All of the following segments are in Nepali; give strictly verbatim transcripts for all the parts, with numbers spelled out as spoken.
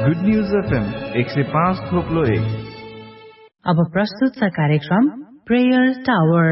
गुड न्यूज एफएम एक सय पाँच थोप्लो एक। अब प्रस्तुत छ कार्यक्रम prayer tower.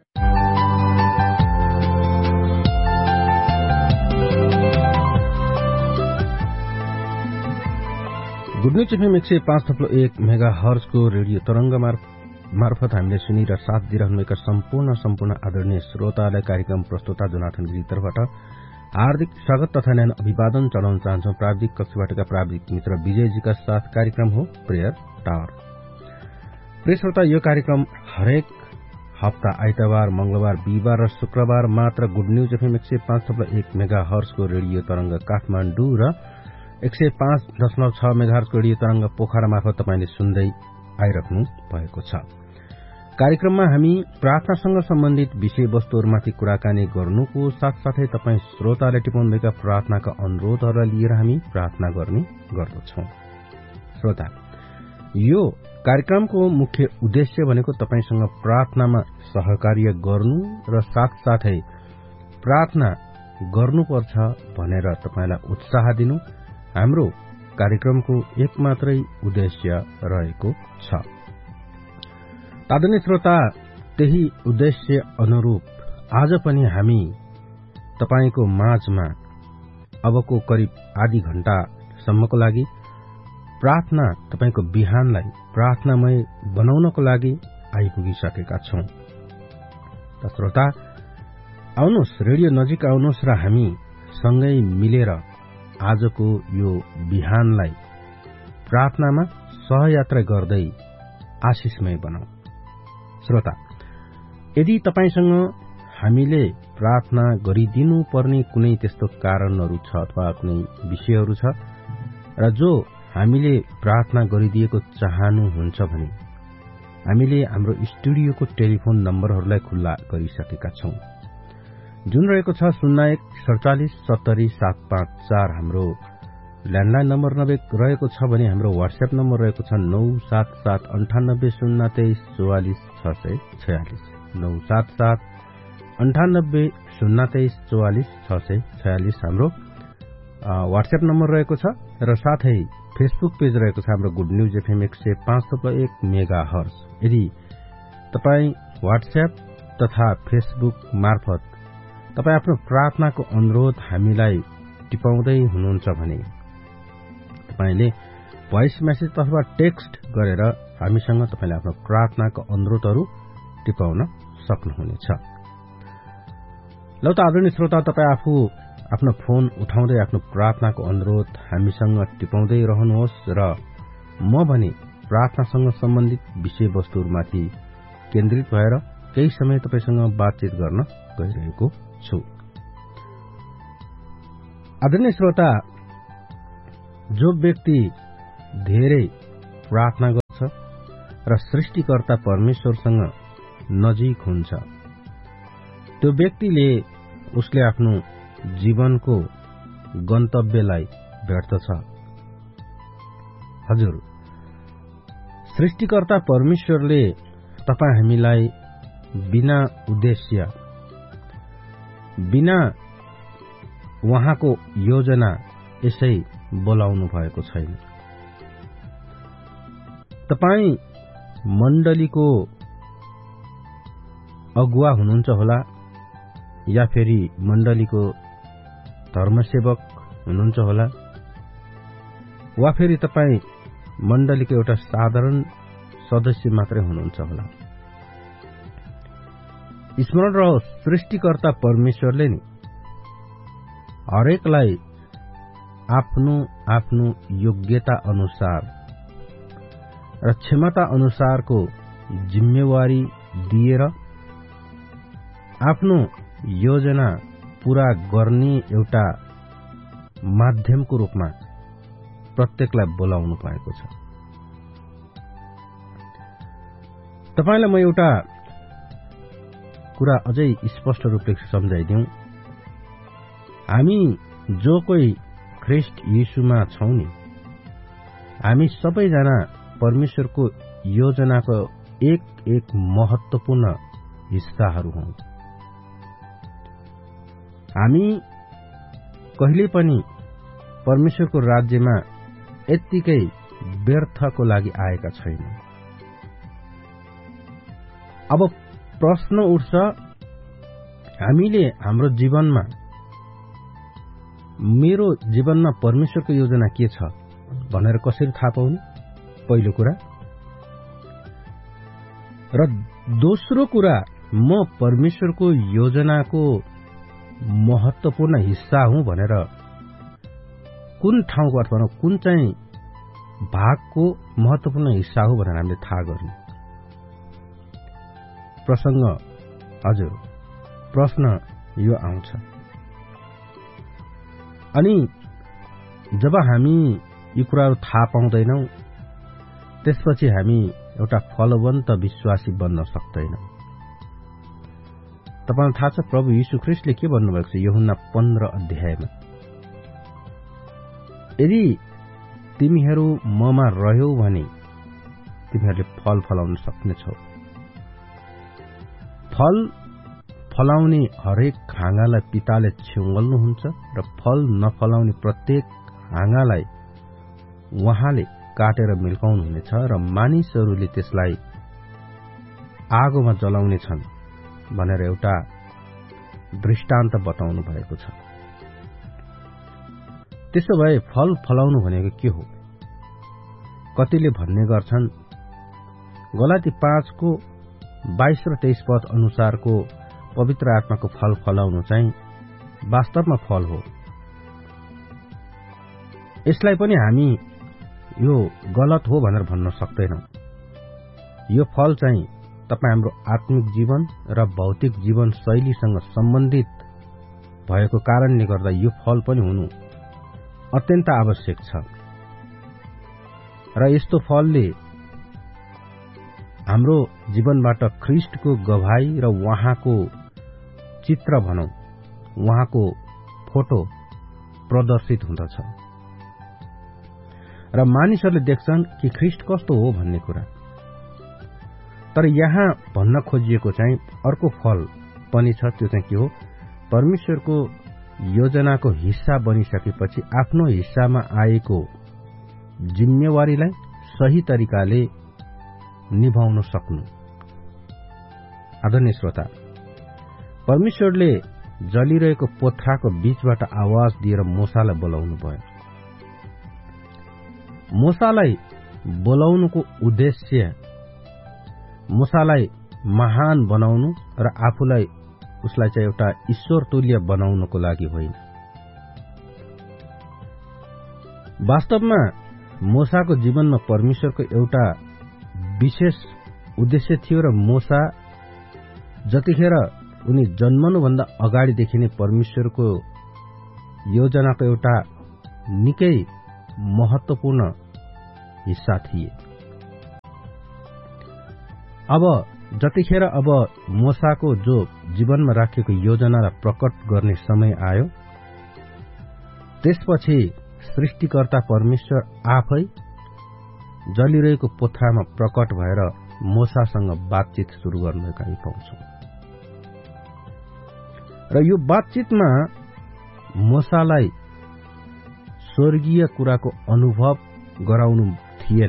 Good news FM एक सय पाँच थप्लो एक मेगा हर्जको रेडियो तरंग मार्फत हामीले सुनि र साथ दिइरहनुभएका सम्पूर्ण सम्पूर्ण आदरणीय श्रोतालाई कार्यक्रम प्रस्तुता जोनाथन गिरी तर्फबाट हार्दिक स्वागत तथा न्यानो अभिवादन चढाउन चाहन्छौं। प्राविधिक कक्षबाटका प्राविधिक मित्र विजयजीका साथ कार्यक्रम हो प्रेयर टावर। प्रिय श्रोता, यो कार्यक्रम हरेक हप्ता आइतबार, मंगलबार, बिहिबार र शुक्रबार मात्र गुड न्यूज एफएम एक सय पाँच थप्लो एक मेगा हर्जको रेडियो तरंग काठमाडौँ र एक सय पाँच दशमलव छ मेगा हर्जको रेडियो तरंग पोखरा मार्फत तपाईले सुन्दै आइराख्नु भएको छ। कार्यक्रममा हामी प्रार्थनासँग सम्बन्धित विषयवस्तुहरूमाथि कुराकानी गर्नुको साथसाथै तपाईँ श्रोताले टिपाउनुभएका प्रार्थनाका अनुरोधहरूलाई लिएर हामी प्रार्थना गर्ने गर्दछौं। श्रोता, यो कार्यक्रमको मुख्य उद्देश्य भनेको तपाईसँग प्रार्थनामा सहकार्य गर्नु र साथसाथै प्रार्थना गर्नुपर्छ भनेर तपाईलाई उत्साह दिनु हाम्रो कार्यक्रमको एक मात्रै उद्देश्य रहेको छ। आदरणीय श्रोता, त्यही उद्देश्य अनुरूप आज पनि हामी तपाईको माझमा अबको करिब आधी घण्टासम्मको लागि प्रार्थना तपाईको बिहानलाई प्रार्थनामय बनाउनको लागि आइपुगिसकेका छौं। त श्रोता, आउनुहोस्, रेडियो नजिक आउनुहोस् र हामी सँगै मिलेर आजको यो बिहानलाई प्रार्थनामा सहयात्रा गर्दै आशिषमय बनाऊ। श्रोता, यदि तपाईसँग हामीले प्रार्थना गरिदिनु पर्ने कुनै त्यस्तो कारणहरू छ अथवा कुनै विषयहरू छ र जो हामीले प्रार्थना गरिदिएको चाहनुहुन्छ भने हामीले हाम्रो स्टुडियोको टेलिफोन नम्बरहरूलाई खुल्ला गरिसकेका छौं, जुन रहेको छ शून्य एक सडचालिस सत्तरी सात पाँच चार। हाम्रो ल्यान्डलाइन नम्बर रहेको छ भने हाम्रो व्हाट्सएप नम्बर रहेको छ नौ सात सात अन्ठानब्बे शून्य तेइस चौवालिस छ सय छयालिस नौ सात सात अन्ठानब्बे शून्य तेइस चौवालिस छ सय छयालिस हाम्रो व्हाट्सएप नम्बर रहेको छ र साथै फेसबुक पेज रहेको छ हाम्रो गुड न्यूज एफएम एक सय पाँच थप्लो एक मेगा हर्ज। यदि तपाईँ व्हाट्सएप तथा फेसबुक मार्फत तपाईँ आफ्नो प्रार्थनाको अनुरोध हामीलाई टिपाउँदै हुनुहुन्छ भने तपाईले भोइस मेसेज अथवा टेक्स्ट गरेर हामीसँग तपाईले आफ्नो प्रार्थनाको अनुरोधहरू टिपाउन सक्नुहुनेछ। लौ त आदरणीय श्रोता, तपाईँ आफू आफ्नो फोन उठाउँदै आफ्नो प्रार्थनाको अनुरोध हामीसँग टिपाउँदै रहनुहोस् र म भने प्रार्थनासँग सम्बन्धित विषयवस्तुहरूमाथि केन्द्रित भएर केही समय तपाईसँग बातचित गर्न गइरहेको छु। आदरणीय श्रोता, जो व्यक्ति धेरै प्रार्थना गर्छ र सृष्टिकर्ता परमेश्वरसँग नजिक हुन्छ, त्यो व्यक्तिले उसले आफ्नो जीवनको गन्तव्यलाई भेट्दछ। हजुर, सृष्टिकर्ता परमेश्वरले तपाईँ हामीलाई बिना उद्देश्य, बिना उहाँको योजना यसै बोलाउनु भएको छैन। तपाईँ मण्डलीको अगुवा हुनुहुन्छ होला, या फेरि मण्डलीको धर्मसेवक हुनुहुन्छ होला, वा फेरि तपाईँ मण्डलीको एउटा साधारण सदस्य मात्रै हुनुहुन्छ होला। स्मरण रहोस्, सृष्टिकर्ता परमेश्वरले नि हरेकलाई आफ्नो आफ्नो योग्यता अनुसार र क्षमता अनुसारको जिम्मेवारी दिएर आफ्नो योजना पूरा गर्ने एउटा माध्यमको रूपमा प्रत्येकलाई बोलाउनु भएको छ। तपाईलाई म एउटा कुरा अझै स्पष्ट रूपले सम्झाइदिउँ। हामी जो कोही ख्रिस्ट यीशुमा छौं नि, हामी सबैजना परमेश्वरको योजनाको एक एक महत्वपूर्ण हिस्साहरू हौं। हामी कहिले पनि परमेश्वरको राज्यमा यत्तिकै व्यर्थको लागि आएका छैनन्। अब प्रश्न उठ्छ, हामीले हाम्रो जीवनमा मेरो जीवनमा परमेश्वरको योजना के छ भनेर कसरी थाहा पाउने? पहिलो कुरा। र दोस्रो कुरा, म परमेश्वरको योजनाको महत्वपूर्ण हिस्सा हुँ भनेर कुन ठाउँको अथवा कुन चाहिँ भागको महत्वपूर्ण हिस्सा हो भनेर हामीले थाहा गर्ने? प्रसंग हजुर प्रश्न यो आउँछ। अनि जब हामी यी कुराहरू थाहा पाउँदैनौं, त्यसपछि हामी एउटा फलवन्त विश्वासी बन्न सक्दैनौं। तपाईलाई थाहा छ प्रभु यीशु ख्रीष्टले के भन्नुभएको छ यूहन्ना पन्ध्र अध्यायमा? यदि तिमीहरू ममा रह्यौ भने तिमीहरूले फल फलाउन सक्नेछौ। फल फलाउने हरेक हाँगालाई पिताले छेउल्नुहुन्छ र फल नफलाउने प्रत्येक हाँगालाई उहाँले काटेर मिल्काउनुहुनेछ र मानिसहरूले त्यसलाई आगोमा जलाउने छन् भनेर एउटा दृष्टान्त बताउनु भएको छ। त्यसो भए फल फलाउनु भनेको के हो? कतिले भन्ने गर्छन् गलाती पाँचको बाइस र तेइस पद अनुसारको पवित्र आत्माको फल फलाउनु चाहिँ वास्तवमा फल हो। यसलाई पनि हामी यो गलत हो भनेर भन्न सक्दैनौं। यो फल चाहिँ तपाईँ हाम्रो आत्मिक जीवन र भौतिक जीवन शैलीसँग सम्बन्धित भएको कारणले गर्दा यो फल पनि हुनु अत्यन्त आवश्यक छ। र यस्तो फलले हाम्रो जीवनबाट ख्रीष्टको गवाही र उहाँको चित्र भनौं, उहाँको फोटो प्रदर्शित हुँदछ र मानिसहरूले देख्छन् कि ख्रीष्ट कस्तो हो भन्ने कुरा। तर यहाँ भन्न खोजिएको चाहिँ अर्को फल पनि छ। त्यो चाहिँ के हो? परमेश्वरको योजनाको हिस्सा बनिसकेपछि आफ्नो हिस्सामा आएको जिम्मेवारीलाई सही तरिकाले निभाउन सक्नु। आदरणीय श्रोता, परमेश्वरले जलिरहेको पोथ्राको बीचबाट आवाज दिएर मूसालाई बोलाउनु भयो। मूसालाई बोलाउनुको उद्देश्य मूसालाई महान बनाउनु र आफूलाई उसलाई चाहिँ एउटा ईश्वर तुल्य बनाउनको लागि होइन। वास्तवमा मूसाको जीवनमा परमेश्वरको एउटा विशेष उद्देश्य थियो र मूसा जतिखेर उनी जन्मनुभन्दा अगाडिदेखि नै परमेश्वरको योजनाको एउटा निकै महत्वपूर्ण हिस्सा थिए। अब जतिखेर अब मूसाको जो जीवनमा राखेको योजनालाई प्रकट गर्ने समय आयो, त्यसपछि सृष्टिकर्ता परमेश्वर आफै जलिरहेको पोथ्रामा प्रकट भएर मूसासँग बातचित सुरु गर्नुका हामी पाउँछौं। र यो बातचितमा मूसालाई स्वर्गीय कुराको अनुभव गराउनु थिएन,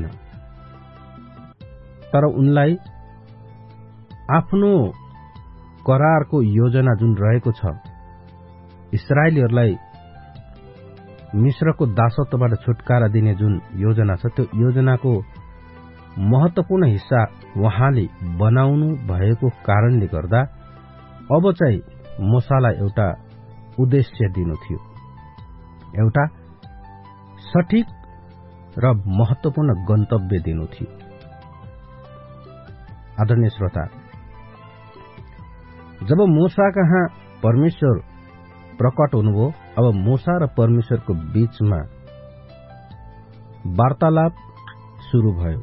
तर उनलाई आफ्नो करारको योजना जुन रहेको छ, इस्राएलीहरूलाई मिस्रको दासत्वबाट छुटकारा दिने जुन योजना छ, त्यो योजनाको महत्वपूर्ण हिस्सा उहाँले बनाउनु भएको कारणले गर्दा अब चाहिँ मूसालाई एउटा उद्देश्य दिनु थियो, एउटा सठिक र महत्वपूर्ण गन्तव्य दिनु थियो। आदरणीय श्रोता, जब मूसा कहाँ परमेश्वर प्रकट हुनुभयो, अब मूसा र परमेश्वरको बीचमा वार्तालाप सुरु भयो।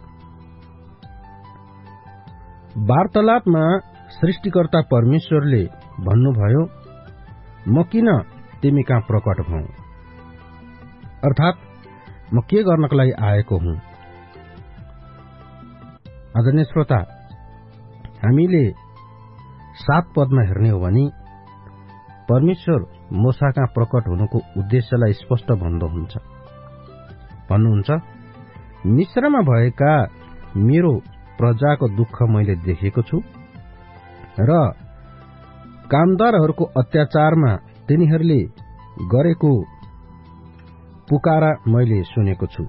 वार्तालापमा सृष्टिकर्ता परमेश्वरले भन्नुभयो, म किन तिमी कहाँ प्रकट भऊ, अर्थात म के गर्नको लागि आएको हुँ। आदरणीय श्रोता, हामीले सात पदमा हेर्ने हो भने परमेश्वर मूसा कहाँ प्रकट हुनुको उद्देश्यलाई स्पष्ट भन्नुहुन्छ। भन्नुहुन्छ, मिस्रमा भएका मेरो प्रजाको दुःख मैले देखेको छु र कामदारहरूको अत्याचारमा तिनीहरूले गरेको पुकारा मैले सुनेको छु।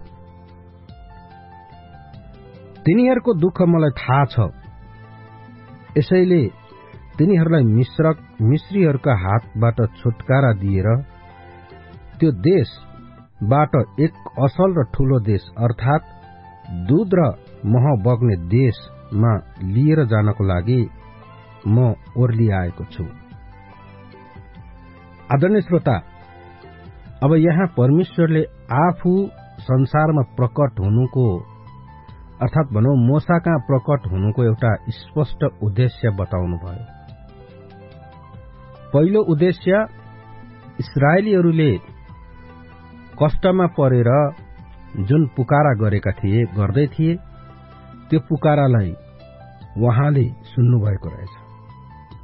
तिनीहरूको दुःख मलाई थाहा छ, यसैले तिनीहरूलाई मिश्र मिश्रीहरूका हातबाट छुटकारा दिएर त्यो देशबाट एक असल र ठूलो देश अर्थात दूध र मह बग्ने देशमा लिएर जानको लागि म ओर्लिआएको छु। आदरणीय श्रोता, अब यहाँ परमेश्वरले आफू संसारमा प्रकट हुनुको अर्थात भनौं मोसा कहाँ प्रकट हुनुको एउटा स्पष्ट उद्देश्य बताउनु भयो। पहिलो उद्देश्य, इस्राएलीहरूले कष्टमा परेर जुन पुकारा गरेका थिए गर्दै थिए त्यो पुकारालाई उहाँले सुन्नुभएको रहेछ।